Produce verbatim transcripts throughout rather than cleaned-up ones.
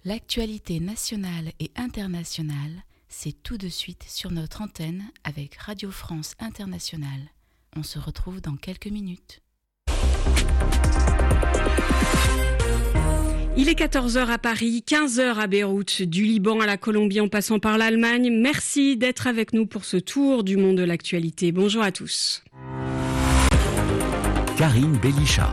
L'actualité nationale et internationale, c'est tout de suite sur notre antenne avec Radio France Internationale. On se retrouve dans quelques minutes. Il est quatorze heures à Paris, quinze heures à Beyrouth, du Liban à la Colombie en passant par l'Allemagne. Merci d'être avec nous pour ce tour du monde de l'actualité. Bonjour à tous. Karine Bélichat.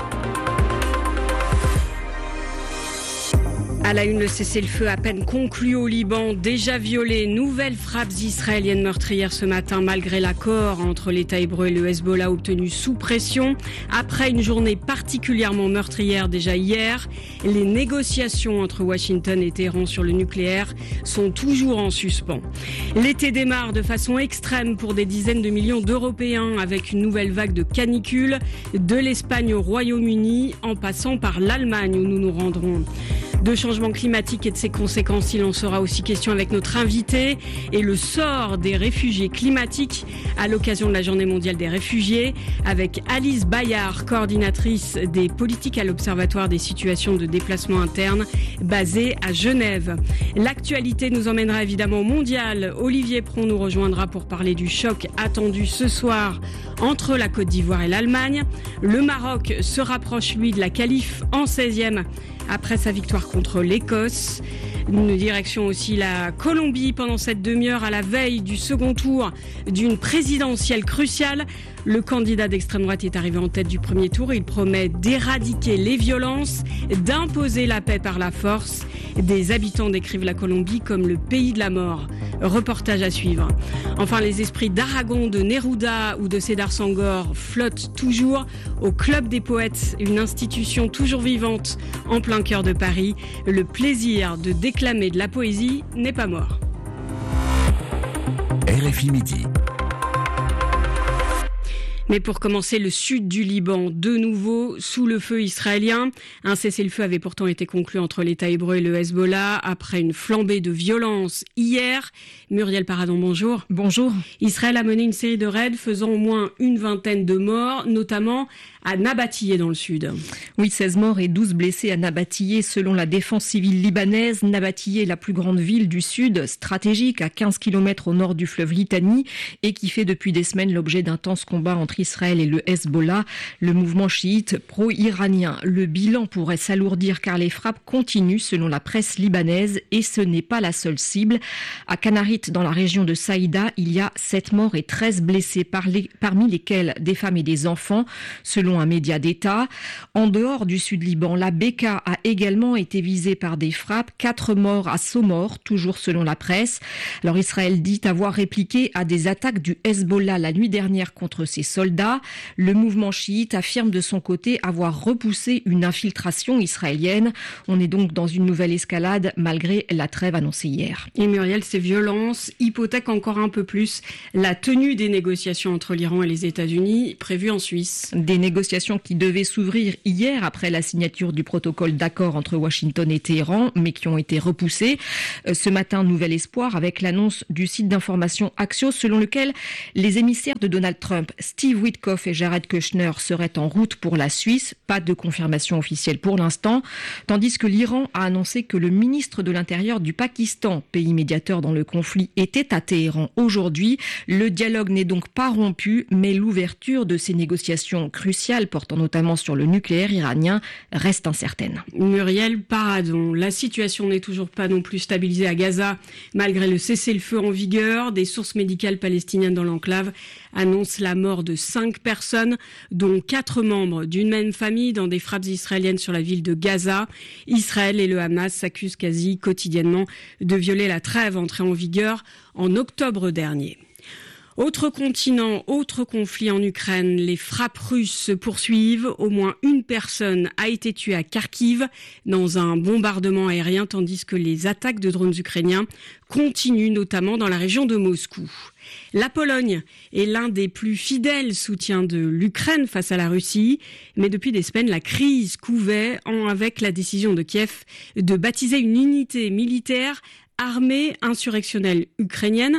À la une, le cessez-le-feu à peine conclu au Liban, déjà violé. Nouvelles frappes israéliennes meurtrières ce matin malgré l'accord entre l'État hébreu et le Hezbollah obtenu sous pression. Après une journée particulièrement meurtrière déjà hier, les négociations entre Washington et Téhéran sur le nucléaire sont toujours en suspens. L'été démarre de façon extrême pour des dizaines de millions d'Européens avec une nouvelle vague de canicule de l'Espagne au Royaume-Uni en passant par l'Allemagne où nous nous rendrons. De changement climatique et de ses conséquences, il en sera aussi question avec notre invité et le sort des réfugiés climatiques à l'occasion de la Journée mondiale des réfugiés avec Alice Bayard, coordinatrice des politiques à l'Observatoire des situations de déplacement interne basé à Genève. L'actualité nous emmènera évidemment au mondial. Olivier Pron nous rejoindra pour parler du choc attendu ce soir entre la Côte d'Ivoire et l'Allemagne. Le Maroc se rapproche lui de la qualif en seizième après sa victoire contre l'Écosse. Une direction aussi la Colombie pendant cette demi-heure à la veille du second tour d'une présidentielle cruciale. Le candidat d'extrême droite est arrivé en tête du premier tour. Il promet d'éradiquer les violences, d'imposer la paix par la force. Des habitants décrivent la Colombie comme le pays de la mort. Reportage à suivre. Enfin, les esprits d'Aragon, de Neruda ou de Sédar Senghor flottent toujours au Club des Poètes, une institution toujours vivante en plein cœur de Paris. Le plaisir de déclamer de la poésie n'est pas mort. R F I Midi. Mais pour commencer, le sud du Liban, de nouveau sous le feu israélien. Un cessez-le-feu avait pourtant été conclu entre l'État hébreu et le Hezbollah après une flambée de violence hier. Muriel Paradon, bonjour. Bonjour. Israël a mené une série de raids faisant au moins une vingtaine de morts, notamment à Nabatillé dans le sud. Oui, seize morts et douze blessés à Nabatillé selon la défense civile libanaise. Nabatillé est la plus grande ville du sud, stratégique à quinze kilomètres au nord du fleuve Litani et qui fait depuis des semaines l'objet d'intenses combats entre Israël et le Hezbollah, le mouvement chiite pro-iranien. Le bilan pourrait s'alourdir car les frappes continuent selon la presse libanaise et ce n'est pas la seule cible. À Canarit, dans la région de Saïda, il y a sept morts et treize blessés, parmi lesquels des femmes et des enfants, selon un média d'État. En dehors du sud Liban, la Beka a également été visée par des frappes. Quatre morts à Somor, toujours selon la presse. Alors Israël dit avoir répliqué à des attaques du Hezbollah la nuit dernière contre ses soldats. Le mouvement chiite affirme de son côté avoir repoussé une infiltration israélienne. On est donc dans une nouvelle escalade malgré la trêve annoncée hier. Et Muriel, ces violences hypothèquent encore un peu plus la tenue des négociations entre l'Iran et les États-Unis prévues en Suisse. Des négociations qui devaient s'ouvrir hier après la signature du protocole d'accord entre Washington et Téhéran, mais qui ont été repoussées. Ce matin, nouvel espoir avec l'annonce du site d'information Axios selon lequel les émissaires de Donald Trump, Steve Witkoff et Jared Kushner seraient en route pour la Suisse. Pas de confirmation officielle pour l'instant. Tandis que l'Iran a annoncé que le ministre de l'Intérieur du Pakistan, pays médiateur dans le conflit, était à Téhéran aujourd'hui. Le dialogue n'est donc pas rompu, mais l'ouverture de ces négociations cruciales portant notamment sur le nucléaire iranien reste incertaine. Muriel Paradon, la situation n'est toujours pas non plus stabilisée à Gaza malgré le cessez-le-feu en vigueur. Des sources médicales palestiniennes dans l'enclave annoncent la mort de cinq personnes, dont quatre membres d'une même famille dans des frappes israéliennes sur la ville de Gaza. Israël et le Hamas s'accusent quasi quotidiennement de violer la trêve entrée en vigueur en octobre dernier. Autre continent, autre conflit en Ukraine, les frappes russes se poursuivent. Au moins une personne a été tuée à Kharkiv dans un bombardement aérien, tandis que les attaques de drones ukrainiens continuent, notamment dans la région de Moscou. La Pologne est l'un des plus fidèles soutiens de l'Ukraine face à la Russie, mais depuis des semaines, la crise couvait en, avec la décision de Kiev de baptiser une unité militaire armée insurrectionnelle ukrainienne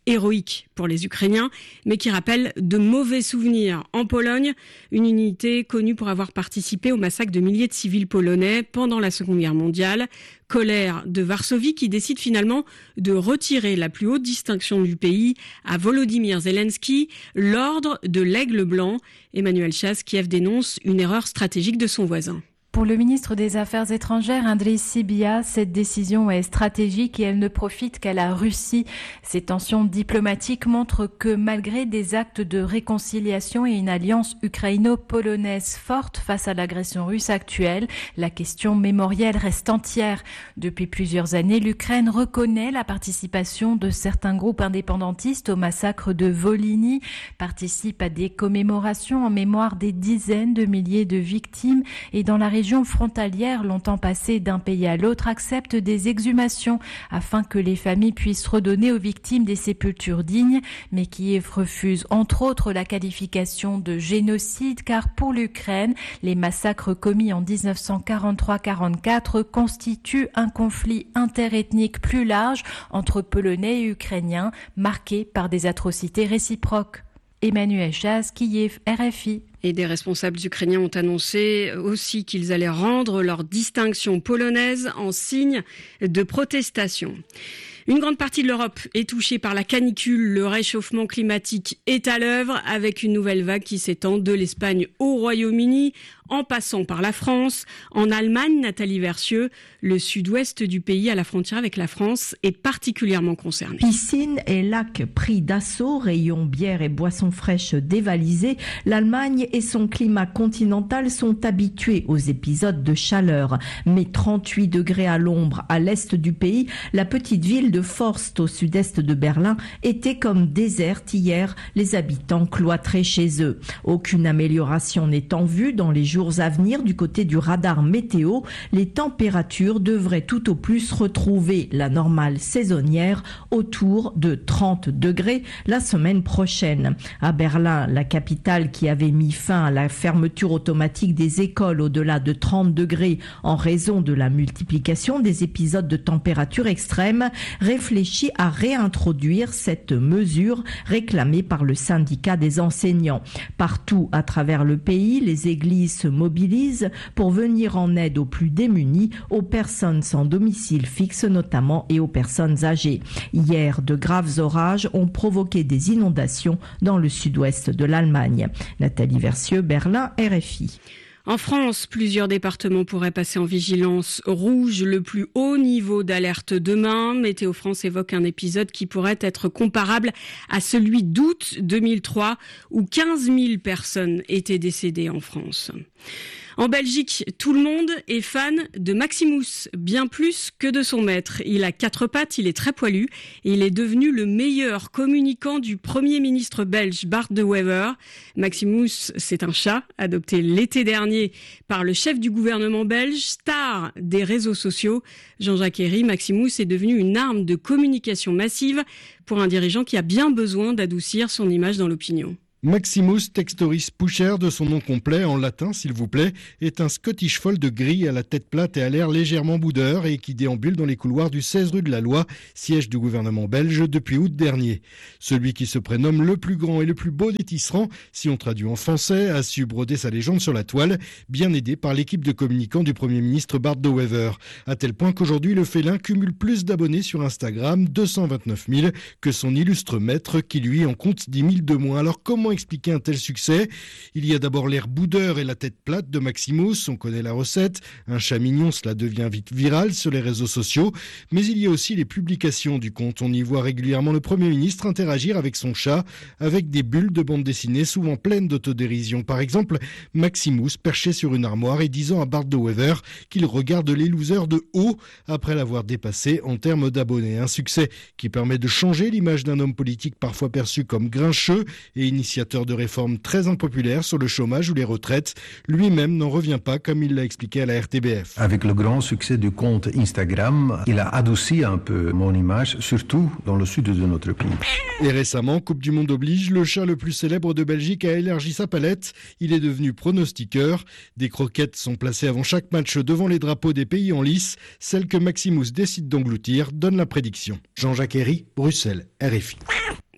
héroïque pour les Ukrainiens, mais qui rappelle de mauvais souvenirs. En Pologne, une unité connue pour avoir participé au massacre de milliers de civils polonais pendant la Seconde Guerre mondiale. Colère de Varsovie qui décide finalement de retirer la plus haute distinction du pays à Volodymyr Zelensky, l'ordre de l'Aigle blanc. Emmanuel Chasse, Kiev dénonce une erreur stratégique de son voisin. Pour le ministre des Affaires étrangères, Andriy Sybiha, cette décision est stratégique et elle ne profite qu'à la Russie. Ces tensions diplomatiques montrent que malgré des actes de réconciliation et une alliance ukraino-polonaise forte face à l'agression russe actuelle, la question mémorielle reste entière. Depuis plusieurs années, l'Ukraine reconnaît la participation de certains groupes indépendantistes au massacre de Volhynie, participe à des commémorations en mémoire des dizaines de milliers de victimes et dans la région frontalière, longtemps passée d'un pays à l'autre, accepte des exhumations afin que les familles puissent redonner aux victimes des sépultures dignes, mais Kiev refuse entre autres la qualification de génocide car pour l'Ukraine, les massacres commis en dix-neuf cent quarante-trois quarante-quatre constituent un conflit interethnique plus large entre Polonais et Ukrainiens, marqué par des atrocités réciproques. Emmanuel Chasse, Kiev, R F I. Et des responsables ukrainiens ont annoncé aussi qu'ils allaient rendre leur distinction polonaise en signe de protestation. Une grande partie de l'Europe est touchée par la canicule. Le réchauffement climatique est à l'œuvre avec une nouvelle vague qui s'étend de l'Espagne au Royaume-Uni, en passant par la France. En Allemagne, Nathalie Versieux, le sud-ouest du pays à la frontière avec la France est particulièrement concerné. Piscines et lacs pris d'assaut, rayons bière et boissons fraîches dévalisés, l'Allemagne et son climat continental sont habitués aux épisodes de chaleur. Mais trente-huit degrés à l'ombre à l'est du pays, la petite ville de Forst au sud-est de Berlin était comme déserte hier, les habitants cloîtrés chez eux. Aucune amélioration n'est en vue dans les jours à venir du côté du radar météo. Les températures devraient tout au plus retrouver la normale saisonnière autour de trente degrés la semaine prochaine. À Berlin, la capitale qui avait mis fin à la fermeture automatique des écoles au-delà de trente degrés en raison de la multiplication des épisodes de température extrême, réfléchit à réintroduire cette mesure réclamée par le syndicat des enseignants. Partout à travers le pays, les églises se mobilisent pour venir en aide aux plus démunis, aux personnes sans domicile fixe notamment et aux personnes âgées. Hier, de graves orages ont provoqué des inondations dans le sud-ouest de l'Allemagne. Nathalie Versieux, Berlin, R F I. En France, plusieurs départements pourraient passer en vigilance rouge, le plus haut niveau d'alerte demain. Météo France évoque un épisode qui pourrait être comparable à celui d'août deux mille trois, où quinze mille personnes étaient décédées en France. En Belgique, tout le monde est fan de Maximus, bien plus que de son maître. Il a quatre pattes, il est très poilu et il est devenu le meilleur communicant du Premier ministre belge Bart De Wever. Maximus, c'est un chat adopté l'été dernier par le chef du gouvernement belge, star des réseaux sociaux. Jean-Jacques Herry, Maximus est devenu une arme de communication massive pour un dirigeant qui a bien besoin d'adoucir son image dans l'opinion. Maximus Textoris Pusher, de son nom complet, en latin s'il vous plaît, est un Scottish Fold gris à la tête plate et à l'air légèrement boudeur et qui déambule dans les couloirs du seize rue de la Loi, siège du gouvernement belge depuis août dernier. Celui qui se prénomme le plus grand et le plus beau des tisserands, si on traduit en français, a su broder sa légende sur la toile, bien aidé par l'équipe de communicants du Premier ministre Bart De Wever. À tel point qu'aujourd'hui le félin cumule plus d'abonnés sur Instagram, deux cent vingt-neuf mille, que son illustre maître qui lui en compte dix mille de moins. Alors comment expliquer un tel succès? Il y a d'abord l'air boudeur et la tête plate de Maximus, on connaît la recette. Un chat mignon, cela devient vite viral sur les réseaux sociaux. Mais il y a aussi les publications du compte. On y voit régulièrement le Premier ministre interagir avec son chat, avec des bulles de bande dessinée souvent pleines d'autodérision. Par exemple, Maximus perché sur une armoire et disant à Bart De Wever qu'il regarde les losers de haut après l'avoir dépassé en termes d'abonnés. Un succès qui permet de changer l'image d'un homme politique parfois perçu comme grincheux et initiateur de réformes très impopulaires sur le chômage ou les retraites. Lui-même n'en revient pas, comme il l'a expliqué à la R T B F. Avec le grand succès du compte Instagram, il a adouci un peu mon image, surtout dans le sud de notre pays. Et récemment, Coupe du Monde oblige, le chat le plus célèbre de Belgique a élargi sa palette. Il est devenu pronostiqueur. Des croquettes sont placées avant chaque match devant les drapeaux des pays en lice. Celle que Maximus décide d'engloutir donne la prédiction. Jean-Jacques Herry, Bruxelles, R F I.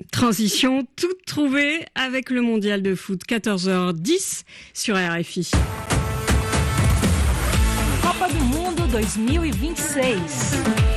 Transition toute trouvée avec le mondial de foot, quatorze heures dix sur R F I. Copa do Mundo deux mille vingt-six.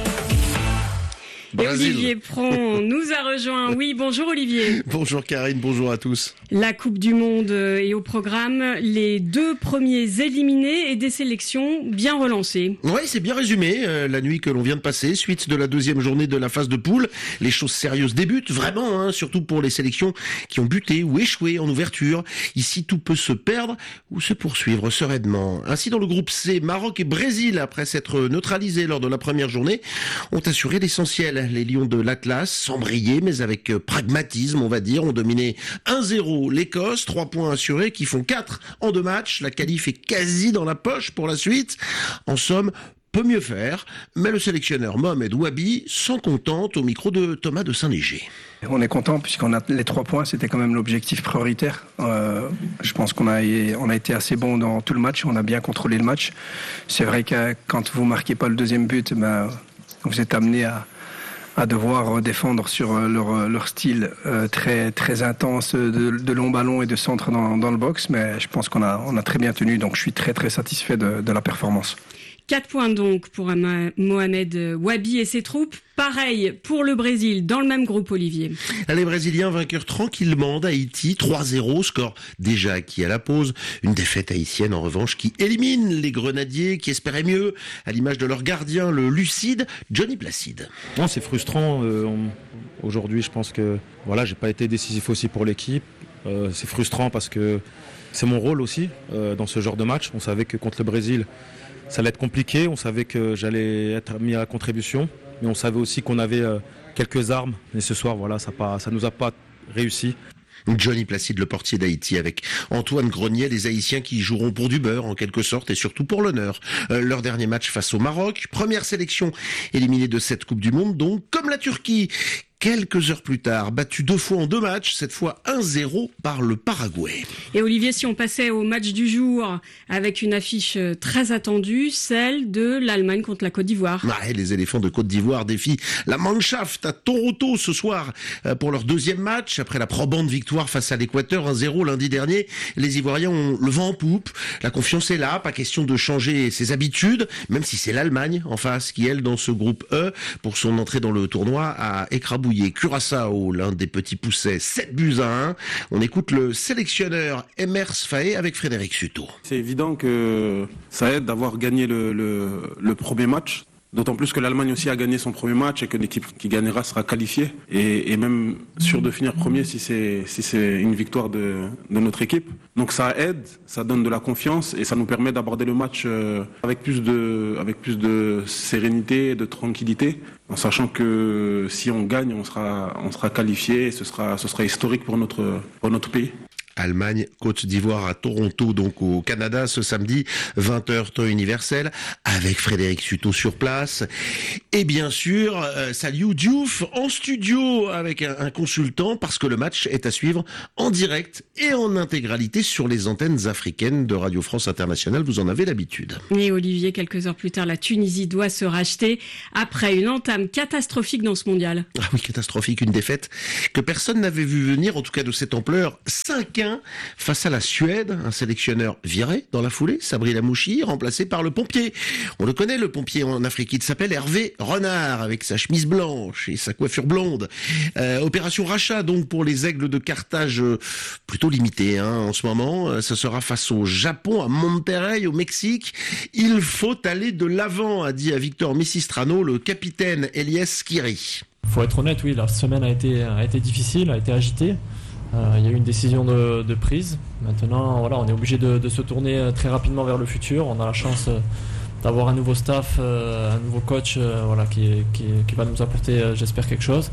Et Olivier Pron nous a rejoint. Oui, bonjour Olivier. Bonjour Karine, bonjour à tous. La Coupe du Monde est au programme, les deux premiers éliminés et des sélections bien relancées. Oui, c'est bien résumé, euh, la nuit que l'on vient de passer, suite de la deuxième journée de la phase de poule. Les choses sérieuses débutent, vraiment, hein, surtout pour les sélections qui ont buté ou échoué en ouverture. Ici, tout peut se perdre ou se poursuivre sereinement. Ainsi, dans le groupe C, Maroc et Brésil, après s'être neutralisés lors de la première journée, ont assuré l'essentiel. Les Lions de l'Atlas, sans briller, mais avec pragmatisme, on va dire, ont dominé un zéro l'Écosse, trois points assurés qui font quatre en deux matchs. La qualif est quasi dans la poche pour la suite. En somme, peut mieux faire, mais le sélectionneur Mohamed Wabi s'en contente au micro de Thomas de Saint-Léger. On est content puisqu'on a les trois points, c'était quand même l'objectif prioritaire. Euh, je pense qu'on a, on a été assez bon dans tout le match, on a bien contrôlé le match. C'est vrai que quand vous marquez pas le deuxième but, ben, vous êtes amené à à devoir défendre sur leur, leur style euh, très, très intense de, de long ballon et de centre dans, dans le box, mais je pense qu'on a, on a très bien tenu, donc je suis très très satisfait de, de la performance. Quatre points donc pour Mohamed Wabi et ses troupes. Pareil pour le Brésil, dans le même groupe, Olivier. Les Brésiliens vainqueurs tranquillement d'Haïti, trois zéro, score déjà acquis à la pause. Une défaite haïtienne en revanche qui élimine les Grenadiers qui espéraient mieux, à l'image de leur gardien, le lucide Johnny Placide. Non, c'est frustrant. Euh, on... Aujourd'hui, je pense que voilà, j'ai pas été décisif aussi pour l'équipe. Euh, c'est frustrant parce que c'est mon rôle aussi euh, dans ce genre de match. On savait que contre le Brésil, ça allait être compliqué, on savait que j'allais être mis à la contribution, mais on savait aussi qu'on avait euh, quelques armes. Et ce soir, voilà, ça ne nous a pas réussi. Johnny Placide, le portier d'Haïti, avec Antoine Grenier, les Haïtiens qui joueront pour du beurre en quelque sorte et surtout pour l'honneur. Euh, leur dernier match face au Maroc, première sélection éliminée de cette Coupe du Monde, donc comme la Turquie. Quelques heures plus tard, battu deux fois en deux matchs, cette fois un zéro par le Paraguay. Et Olivier, si on passait au match du jour avec une affiche très attendue, celle de l'Allemagne contre la Côte d'Ivoire. Ouais, les éléphants de Côte d'Ivoire défient la Mannschaft à Toronto ce soir pour leur deuxième match. Après la probante victoire face à l'Équateur, un zéro lundi dernier, les Ivoiriens ont le vent en poupe. La confiance est là, pas question de changer ses habitudes, même si c'est l'Allemagne en face qui, elle, dans ce groupe E, pour son entrée dans le tournoi, a écrabouillé Curaçao, l'un des petits poussets, sept buts à un. On écoute le sélectionneur Emers Faé avec Frédéric Suto. C'est évident que ça aide d'avoir gagné le, le, le premier match. D'autant plus que l'Allemagne aussi a gagné son premier match et que l'équipe qui gagnera sera qualifiée et, et même sûre de finir premier si c'est, si c'est une victoire de, de notre équipe. Donc ça aide, ça donne de la confiance et ça nous permet d'aborder le match avec plus de, avec plus de sérénité et de tranquillité, en sachant que si on gagne, on sera, on sera qualifié et ce sera, ce sera historique pour notre, pour notre pays. Allemagne, Côte d'Ivoire à Toronto, donc au Canada, ce samedi, vingt heures temps universel, avec Frédéric Suto sur place. Et bien sûr, euh, Saliou Diouf en studio avec un, un consultant, parce que le match est à suivre en direct et en intégralité sur les antennes africaines de Radio France Internationale. Vous en avez l'habitude. Et Olivier, quelques heures plus tard, la Tunisie doit se racheter après une entame catastrophique dans ce mondial. Ah oui, catastrophique, une défaite que personne n'avait vu venir, en tout cas de cette ampleur. cinq un face à la Suède, un sélectionneur viré dans la foulée, Sabri Lamouchi, remplacé par le pompier. On le connaît, le pompier en Afrique, il s'appelle Hervé Renard, avec sa chemise blanche et sa coiffure blonde. Euh, opération rachat donc pour les Aigles de Carthage, euh, plutôt limitée hein, en ce moment. Euh, ce sera face au Japon, à Monterrey, au Mexique. Il faut aller de l'avant, a dit à Victor Missistrano le capitaine Elias Skiri. Faut être honnête, oui, la semaine a été, a été difficile, a été agitée. Euh, il y a eu une décision de, de prise. Maintenant, voilà, on est obligé de, de se tourner très rapidement vers le futur. On a la chance d'avoir un nouveau staff, euh, un nouveau coach euh, voilà, qui, qui, qui va nous apporter, euh, j'espère, quelque chose.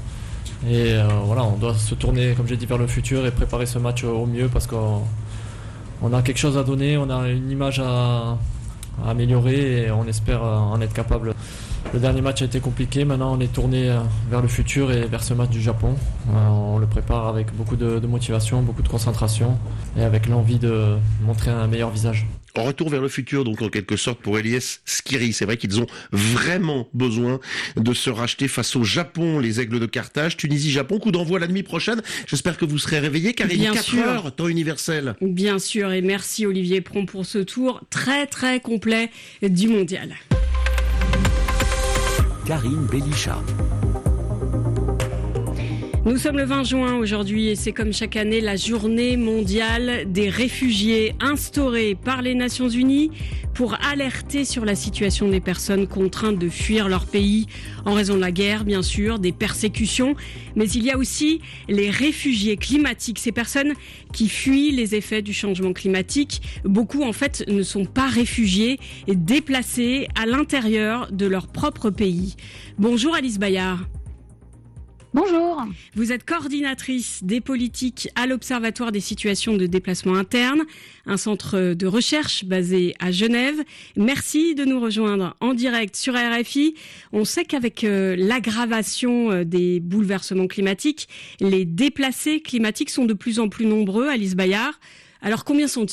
Et euh, voilà, on doit se tourner, comme j'ai dit, vers le futur et préparer ce match au mieux parce qu'on on a quelque chose à donner, on a une image à, à améliorer et on espère en être capable. Le dernier match a été compliqué, maintenant on est tourné vers le futur et vers ce match du Japon. On le prépare avec beaucoup de, de motivation, beaucoup de concentration et avec l'envie de montrer un meilleur visage. Retour vers le futur, donc en quelque sorte pour Elias Skiri. C'est vrai qu'ils ont vraiment besoin de se racheter face au Japon, les Aigles de Carthage. Tunisie-Japon, coup d'envoi la nuit prochaine. J'espère que vous serez réveillés car il est quatre heures, temps universel. Bien sûr, et merci Olivier Pron pour ce tour très très complet du mondial. Karine Bélichat. Nous sommes le vingt juin aujourd'hui et c'est comme chaque année la journée mondiale des réfugiés instaurée par les Nations Unies pour alerter sur la situation des personnes contraintes de fuir leur pays en raison de la guerre, bien sûr, des persécutions. Mais il y a aussi les réfugiés climatiques, ces personnes qui fuient les effets du changement climatique. Beaucoup, en fait, ne sont pas réfugiés et déplacés à l'intérieur de leur propre pays. Bonjour Alice Bayard. Bonjour. Vous êtes coordinatrice des politiques à l'Observatoire des situations de déplacement interne, un centre de recherche basé à Genève. Merci de nous rejoindre en direct sur R F I. On sait qu'avec euh, l'aggravation euh, des bouleversements climatiques, les déplacés climatiques sont de plus en plus nombreux, Alice Bayard. Alors combien sont-ils ?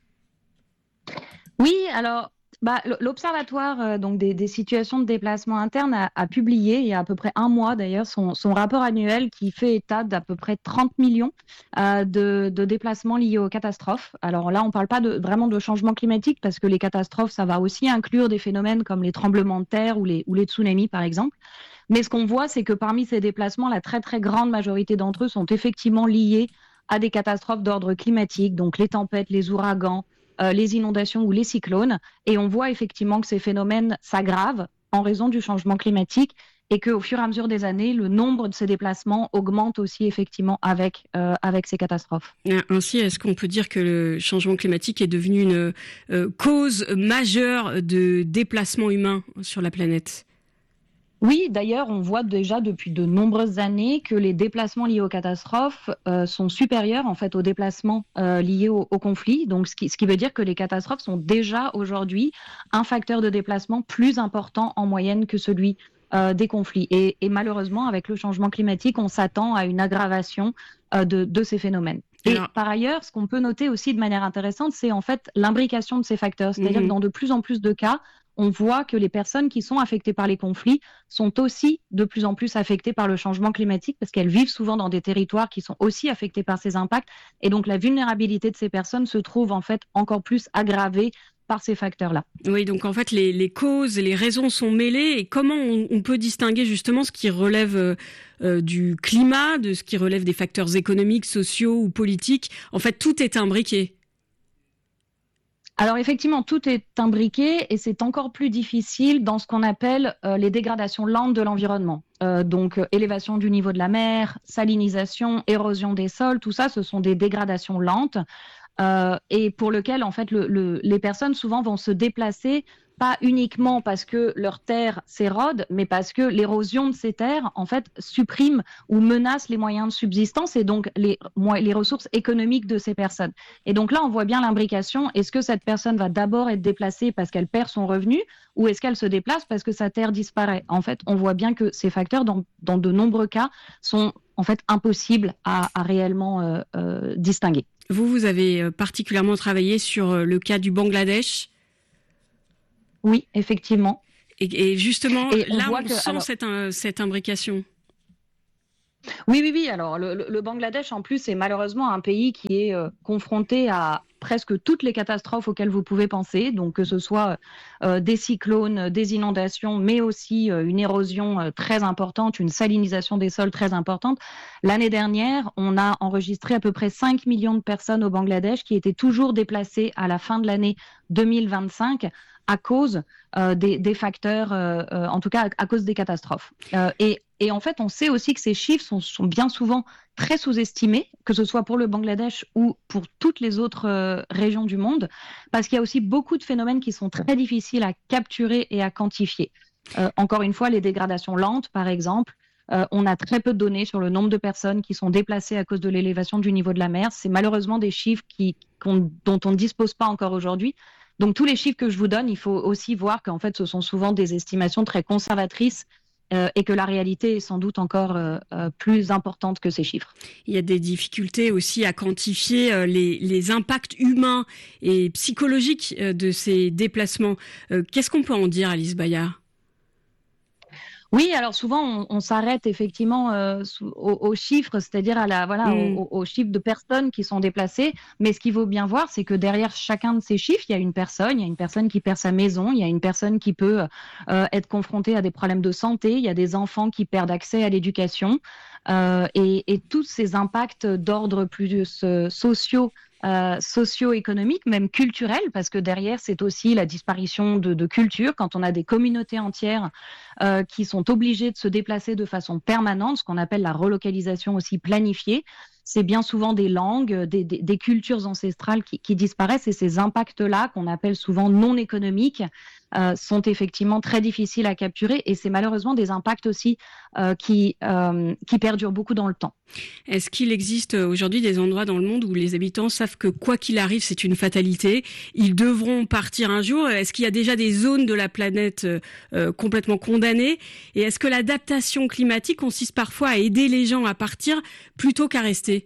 Oui, alors... Bah, l'Observatoire euh, donc des, des situations de déplacement interne a, a publié il y a à peu près un mois d'ailleurs son, son rapport annuel qui fait état d'à peu près trente millions euh, de, de déplacements liés aux catastrophes. Alors là, on ne parle pas de, vraiment de changement climatique parce que les catastrophes, ça va aussi inclure des phénomènes comme les tremblements de terre ou les, ou les tsunamis par exemple. Mais ce qu'on voit, c'est que parmi ces déplacements, la très très grande majorité d'entre eux sont effectivement liés à des catastrophes d'ordre climatique, donc les tempêtes, les ouragans, Euh, les inondations ou les cyclones. Et on voit effectivement que ces phénomènes s'aggravent en raison du changement climatique et qu'au fur et à mesure des années, le nombre de ces déplacements augmente aussi effectivement avec, euh, avec ces catastrophes. Ainsi, est-ce qu'on peut dire que le changement climatique est devenu une euh, cause majeure de déplacement humain sur la planète ? Oui, d'ailleurs, on voit déjà depuis de nombreuses années que les déplacements liés aux catastrophes euh, sont supérieurs en fait aux déplacements euh, liés au, au conflit. Donc, ce qui, ce qui veut dire que les catastrophes sont déjà aujourd'hui un facteur de déplacement plus important en moyenne que celui euh, des conflits. Et, et malheureusement, avec le changement climatique, on s'attend à une aggravation euh, de, de ces phénomènes. Et Alors... par ailleurs, ce qu'on peut noter aussi de manière intéressante, c'est en fait l'imbrication de ces facteurs. C'est-à-dire mmh. que dans de plus en plus de cas, on voit que les personnes qui sont affectées par les conflits sont aussi de plus en plus affectées par le changement climatique parce qu'elles vivent souvent dans des territoires qui sont aussi affectés par ces impacts. Et donc, la vulnérabilité de ces personnes se trouve en fait encore plus aggravée par ces facteurs-là. Oui, donc en fait, les, les causes et les raisons sont mêlées. Et comment on, on peut distinguer justement ce qui relève euh, du climat, de ce qui relève des facteurs économiques, sociaux ou politiques ? En fait, tout est imbriqué. Alors effectivement, tout est imbriqué et c'est encore plus difficile dans ce qu'on appelle euh, les dégradations lentes de l'environnement. Euh, donc euh, élévation du niveau de la mer, salinisation, érosion des sols, tout ça, ce sont des dégradations lentes euh, et pour lesquelles en fait le, le, les personnes souvent vont se déplacer pas uniquement parce que leur terre s'érode, mais parce que l'érosion de ces terres, en fait, supprime ou menace les moyens de subsistance et donc les, les ressources économiques de ces personnes. Et donc là, on voit bien l'imbrication. Est-ce que cette personne va d'abord être déplacée parce qu'elle perd son revenu ou est-ce qu'elle se déplace parce que sa terre disparaît ? En fait, on voit bien que ces facteurs, dans, dans de nombreux cas, sont en fait impossibles à, à réellement euh, euh, distinguer. Vous, vous avez particulièrement travaillé sur le cas du Bangladesh. Oui, effectivement. Et, et justement, et on là, on que, sent alors, cette, cette imbrication. Oui, oui, oui. Alors, le, le Bangladesh, en plus, est malheureusement un pays qui est euh, confronté à presque toutes les catastrophes auxquelles vous pouvez penser. Donc, que ce soit euh, des cyclones, des inondations, mais aussi euh, une érosion euh, très importante, une salinisation des sols très importante. L'année dernière, on a enregistré à peu près cinq millions de personnes au Bangladesh qui étaient toujours déplacées à la fin de l'année deux mille vingt-cinq à cause euh, des, des facteurs, euh, euh, en tout cas à, à cause des catastrophes. Euh, et, et en fait, on sait aussi que ces chiffres sont, sont bien souvent très sous-estimés, que ce soit pour le Bangladesh ou pour toutes les autres euh, régions du monde, parce qu'il y a aussi beaucoup de phénomènes qui sont très difficiles à capturer et à quantifier. Euh, encore une fois, les dégradations lentes, par exemple, euh, on a très peu de données sur le nombre de personnes qui sont déplacées à cause de l'élévation du niveau de la mer. C'est malheureusement des chiffres qui, qu'on, dont on ne dispose pas encore aujourd'hui. Donc tous les chiffres que je vous donne, il faut aussi voir qu'en fait ce sont souvent des estimations très conservatrices euh, et que la réalité est sans doute encore euh, euh, plus importante que ces chiffres. Il y a des difficultés aussi à quantifier euh, les, les impacts humains et psychologiques euh, de ces déplacements. Euh, qu'est-ce qu'on peut en dire, Alice Bayard ? Oui, alors souvent on, on s'arrête effectivement euh, sous, aux, aux chiffres, c'est-à-dire à la voilà mmh. aux, aux chiffres de personnes qui sont déplacées. Mais ce qu'il faut bien voir, c'est que derrière chacun de ces chiffres, il y a une personne, il y a une personne qui perd sa maison, il y a une personne qui peut euh, être confrontée à des problèmes de santé, il y a des enfants qui perdent accès à l'éducation euh, et, et tous ces impacts d'ordre plus euh, sociaux. Euh, socio-économique, même culturel, parce que derrière, c'est aussi la disparition de, de culture. Quand on a des communautés entières euh, qui sont obligées de se déplacer de façon permanente, ce qu'on appelle la relocalisation aussi planifiée, c'est bien souvent des langues, des, des, des cultures ancestrales qui, qui disparaissent, et ces impacts-là, qu'on appelle souvent non économiques, euh, sont effectivement très difficiles à capturer, et c'est malheureusement des impacts aussi euh, qui, euh, qui perdurent beaucoup dans le temps. Est-ce qu'il existe aujourd'hui des endroits dans le monde où les habitants savent que quoi qu'il arrive, c'est une fatalité, ils devront partir un jour? Est-ce qu'il y a déjà des zones de la planète euh, complètement condamnées? Et est-ce que l'adaptation climatique consiste parfois à aider les gens à partir plutôt qu'à rester?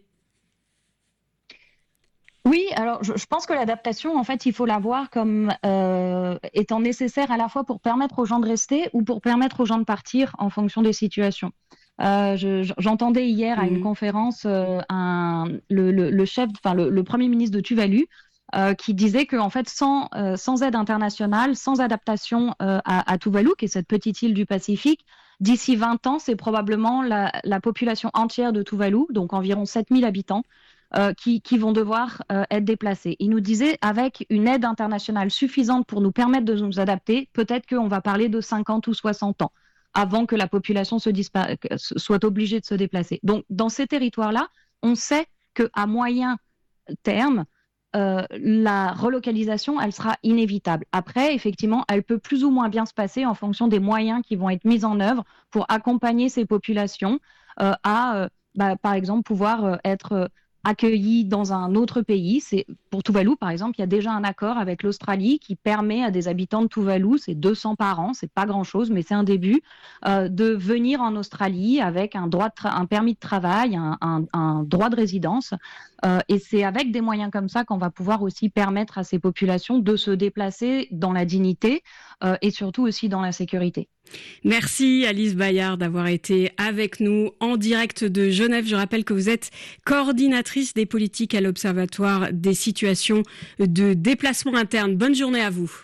Oui, alors je, je pense que l'adaptation, en fait, il faut la voir comme euh, étant nécessaire à la fois pour permettre aux gens de rester ou pour permettre aux gens de partir en fonction des situations. Euh, je, j'entendais hier à une mmh. conférence euh, un, le, le, le chef, enfin le, le premier ministre de Tuvalu euh, qui disait que en fait sans euh, sans aide internationale, sans adaptation euh, à, à Tuvalu, qui est cette petite île du Pacifique, d'ici vingt ans, c'est probablement la, la population entière de Tuvalu, donc environ sept mille habitants, euh, qui, qui vont devoir euh, être déplacés. Il nous disait, avec une aide internationale suffisante pour nous permettre de nous adapter, peut-être qu'on va parler de cinquante ou soixante ans avant que la population se dispa- soit obligée de se déplacer. Donc, dans ces territoires-là, on sait qu'à moyen terme, euh, la relocalisation, elle sera inévitable. Après, effectivement, elle peut plus ou moins bien se passer en fonction des moyens qui vont être mis en œuvre pour accompagner ces populations euh, à, euh, bah, par exemple, pouvoir euh, être euh, accueillis dans un autre pays. C'est, pour Tuvalu, par exemple, il y a déjà un accord avec l'Australie qui permet à des habitants de Tuvalu, c'est deux cents par an, c'est pas grand-chose, mais c'est un début, euh, de venir en Australie avec un, droit de tra- un permis de travail, un, un, un droit de résidence. Euh, et c'est avec des moyens comme ça qu'on va pouvoir aussi permettre à ces populations de se déplacer dans la dignité euh, et surtout aussi dans la sécurité. Merci Alice Bayard d'avoir été avec nous en direct de Genève. Je rappelle que vous êtes coordinatrice des politiques à l'Observatoire des situations de déplacement interne. Bonne journée à vous.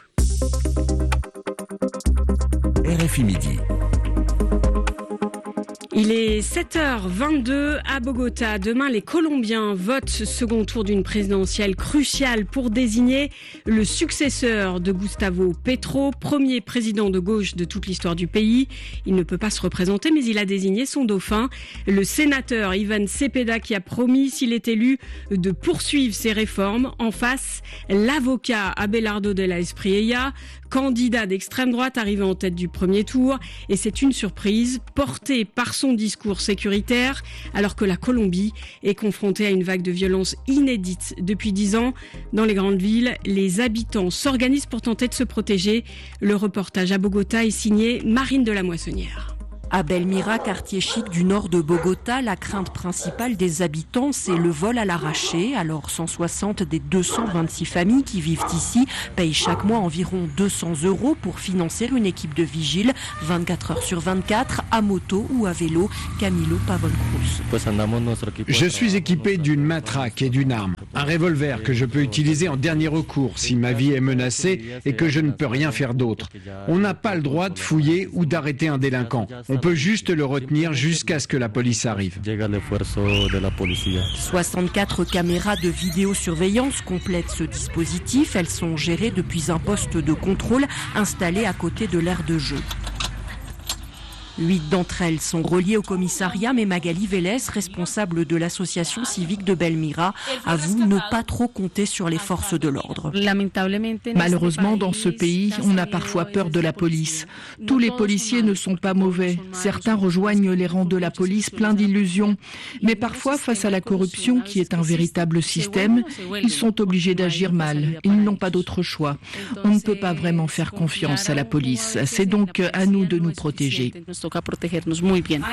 R F I Midi. Il est sept heures vingt-deux à Bogota. Demain, les Colombiens votent ce second tour d'une présidentielle cruciale pour désigner le successeur de Gustavo Petro, premier président de gauche de toute l'histoire du pays. Il ne peut pas se représenter, mais il a désigné son dauphin, le sénateur Ivan Cepeda, qui a promis, s'il est élu, de poursuivre ses réformes. En face, l'avocat Abelardo de la Espriella, candidat d'extrême droite arrivé en tête du premier tour. Et c'est une surprise portée par son discours sécuritaire, alors que la Colombie est confrontée à une vague de violence inédite depuis dix ans. Dans les grandes villes, les habitants s'organisent pour tenter de se protéger. Le reportage à Bogota est signé Marine de la Moissonnière. À Belmira, quartier chic du nord de Bogota, la crainte principale des habitants, c'est le vol à l'arraché. Alors cent soixante des deux cent vingt-six familles qui vivent ici payent chaque mois environ deux cents euros pour financer une équipe de vigiles vingt-quatre heures sur vingt-quatre, à moto ou à vélo. Camilo Pavon-Cruz. Je suis équipé d'une matraque et d'une arme, un revolver que je peux utiliser en dernier recours si ma vie est menacée et que je ne peux rien faire d'autre. On n'a pas le droit de fouiller ou d'arrêter un délinquant. On peut juste le retenir jusqu'à ce que la police arrive. soixante-quatre caméras de vidéosurveillance complètent ce dispositif. Elles sont gérées depuis un poste de contrôle installé à côté de l'aire de jeu. Huit d'entre elles sont reliées au commissariat, mais Magali Vélez, responsable de l'association civique de Belmira, avoue ne pas trop compter sur les forces de l'ordre. Malheureusement, dans ce pays, on a parfois peur de la police. Tous les policiers ne sont pas mauvais. Certains rejoignent les rangs de la police pleins d'illusions. Mais parfois, face à la corruption, qui est un véritable système, ils sont obligés d'agir mal. Ils n'ont pas d'autre choix. On ne peut pas vraiment faire confiance à la police. C'est donc à nous de nous protéger. toca protegernos muy bien.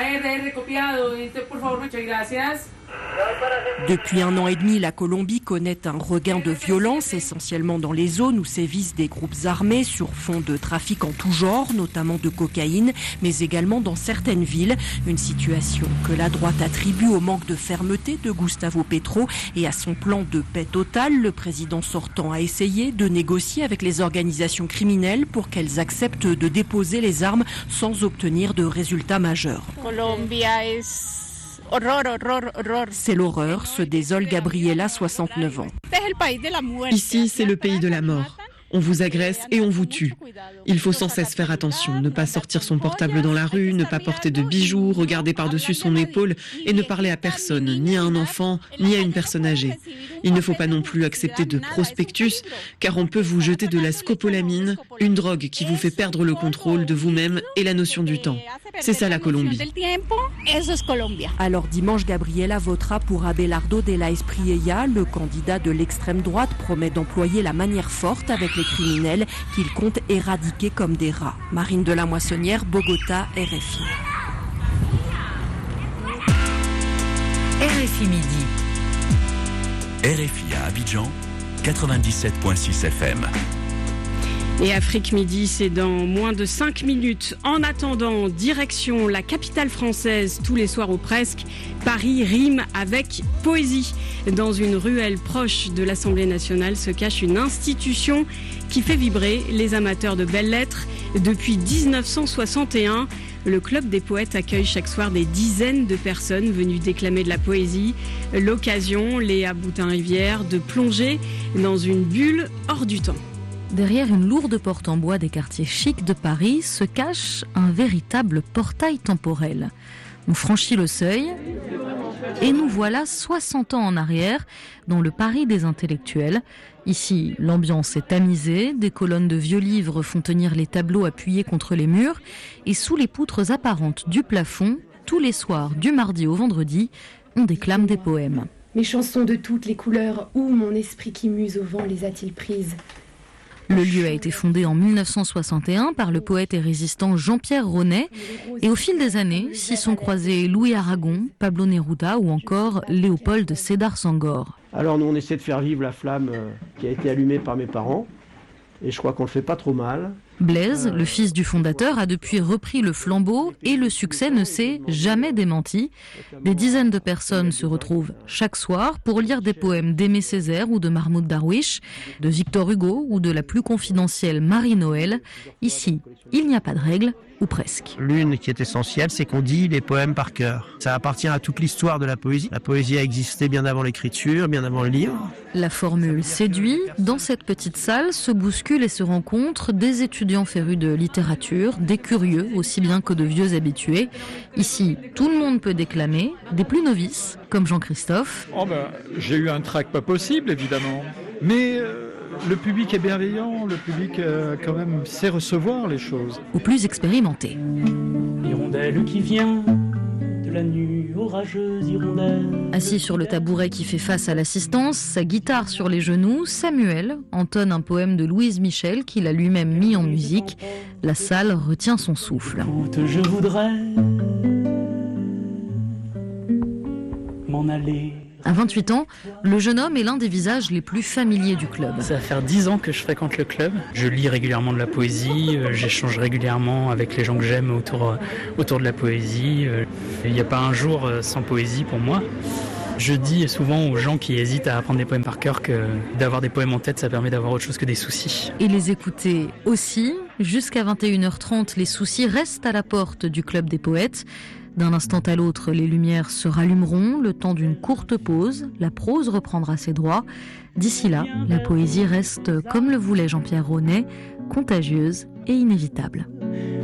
Depuis un an et demi, la Colombie connaît un regain de violence, essentiellement dans les zones où sévissent des groupes armés sur fond de trafic en tout genre, notamment de cocaïne, mais également dans certaines villes. Une situation que la droite attribue au manque de fermeté de Gustavo Petro et à son plan de paix totale. Le président sortant a essayé de négocier avec les organisations criminelles pour qu'elles acceptent de déposer les armes sans obtenir de résultats majeurs. Colombia es... Horror, horror, horror. C'est l'horreur, se désole Gabriela, soixante-neuf ans. Ici, c'est le pays de la mort. On vous agresse et on vous tue. Il faut sans cesse faire attention, ne pas sortir son portable dans la rue, ne pas porter de bijoux, regarder par-dessus son épaule et ne parler à personne, ni à un enfant, ni à une personne âgée. Il ne faut pas non plus accepter de prospectus, car on peut vous jeter de la scopolamine, une drogue qui vous fait perdre le contrôle de vous-même et la notion du temps. C'est ça la Colombie. Alors dimanche, Gabriela votera pour Abelardo de la Espriella. Le candidat de l'extrême droite promet d'employer la manière forte avec les criminels qu'il compte éradiquer comme des rats. Marine de la Moissonnière, Bogota, R F I. R F I Midi. R F I à Abidjan, quatre-vingt-dix-sept virgule six F M. Et Afrique Midi, c'est dans moins de cinq minutes. En attendant, direction la capitale française, tous les soirs ou presque, Paris rime avec poésie. Dans une ruelle proche de l'Assemblée nationale se cache une institution qui fait vibrer les amateurs de belles lettres. Depuis dix-neuf cent soixante et un, le Club des poètes accueille chaque soir des dizaines de personnes venues déclamer de la poésie. L'occasion, Léa Boutin-Rivière, de plonger dans une bulle hors du temps. Derrière une lourde porte en bois des quartiers chics de Paris se cache un véritable portail temporel. On franchit le seuil et nous voilà soixante ans en arrière dans le Paris des intellectuels. Ici, l'ambiance est tamisée, des colonnes de vieux livres font tenir les tableaux appuyés contre les murs et sous les poutres apparentes du plafond, tous les soirs du mardi au vendredi, on déclame des poèmes. Mes chansons de toutes les couleurs, où mon esprit qui muse au vent les a-t-il prises ? Le lieu a été fondé en mille neuf cent soixante et un par le poète et résistant Jean-Pierre Ronet. Et au fil des années, s'y sont croisés Louis Aragon, Pablo Neruda ou encore Léopold Sédar Senghor. Alors nous, on essaie de faire vivre la flamme qui a été allumée par mes parents. Et je crois qu'on le fait pas trop mal. Blaise, le fils du fondateur, a depuis repris le flambeau et le succès ne s'est jamais démenti. Des dizaines de personnes se retrouvent chaque soir pour lire des poèmes d'Aimé Césaire ou de Mahmoud Darwish, de Victor Hugo ou de la plus confidentielle Marie-Noël. Ici, il n'y a pas de règles, ou presque. L'une qui est essentielle, c'est qu'on dit les poèmes par cœur. Ça appartient à toute l'histoire de la poésie. La poésie a existé bien avant l'écriture, bien avant le livre. La formule séduit. Dans cette petite salle se bousculent et se rencontrent des étudiants férus de littérature, des curieux aussi bien que de vieux habitués. Ici, tout le monde peut déclamer, des plus novices, comme Jean-Christophe. Oh ben, j'ai eu un trac pas possible, évidemment. Mais... Euh... Le public est bienveillant, le public euh, quand même sait recevoir les choses. Ou plus expérimenté. Hirondelle qui vient de la nuit orageuse hirondelle. Assis sur le tabouret qui fait face à l'assistance, sa guitare sur les genoux, Samuel entonne un poème de Louise Michel qu'il a lui-même mis en musique. La salle retient son souffle. Écoute, je voudrais m'en aller. À vingt-huit ans, le jeune homme est l'un des visages les plus familiers du club. Ça va faire dix ans que je fréquente le club. Je lis régulièrement de la poésie, j'échange régulièrement avec les gens que j'aime autour, autour de la poésie. Il n'y a pas un jour sans poésie pour moi. Je dis souvent aux gens qui hésitent à apprendre des poèmes par cœur que d'avoir des poèmes en tête, ça permet d'avoir autre chose que des soucis. Et les écouter aussi. Jusqu'à vingt et une heures trente, les soucis restent à la porte du club des poètes. D'un instant à l'autre, les lumières se rallumeront, le temps d'une courte pause, la prose reprendra ses droits. D'ici là, la poésie reste, comme le voulait Jean-Pierre Ronet, contagieuse et inévitable.